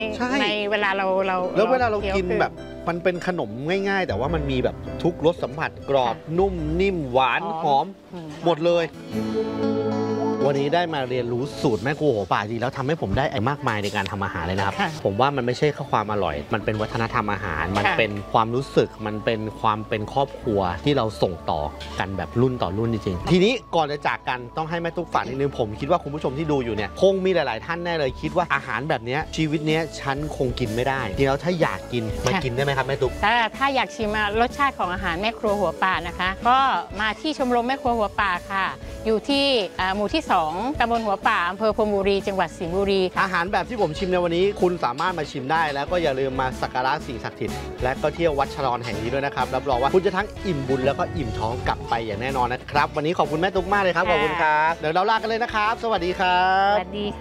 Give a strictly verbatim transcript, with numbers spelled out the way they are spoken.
ในเวลาเราเราแล้วเวลาเรากินแบบมันเป็นขนมง่ายๆแต่ว่ามันมีแบบทุกรสสัมผัสกรอบนุ่มนิ่มหวานหอมหมดเลยวันนี้ได้มาเรียนรู้สูตรแม่ครัวหัวป่าจริงแล้วทำให้ผมได้ไอ้มากมายในการทำอาหารเลยนะครับผมว่ามันไม่ใช่แค่ความอร่อยมันเป็นวัฒนธรรมอาหารมันเป็นความรู้สึกมันเป็นความเป็นครอบครัวที่เราส่งต่อกันแบบรุ่นต่อรุ่นจริงๆทีนี้ก่อนจะจากกันต้องให้แม่ตุ๊กฝากนิดนึงผมคิดว่าคุณผู้ชมที่ดูอยู่เนี่ยคงมีหลายๆท่านแน่เลยคิดว่าอาหารแบบนี้ชีวิตนี้ฉันคงกินไม่ได้ทีแล้วถ้าอยากกินมากินได้ไหมครับแม่ตุ๊กถ้าถ้าอยากชิมรสชาติของอาหารแม่ครัวหัวป่านะคะก็มาที่ชมรมแม่ครัวหัวป่าค่ะอยู่ที่หมู่ที่สองตำบลหัวป่าอำเภอพรหมบุรีจังหวัดสิงห์บุรีอาหารแบบที่ผมชิมในวันนี้คุณสามารถมาชิมได้แล้วก็อย่าลืมมาสักการะสิ่งศักดิ์สิทธิ์และก็เที่ยววัดชรอนแห่งนี้ด้วยนะครับรับรองว่าคุณจะทั้งอิ่มบุญแล้วก็อิ่มท้องกลับไปอย่างแน่นอนนะครับวันนี้ขอบคุณแม่ตุ๊กมากเลยครับขอบคุณครับเดี๋ยวเราลากันเลยนะครับสวัสดีครับสวัสดีค่ะ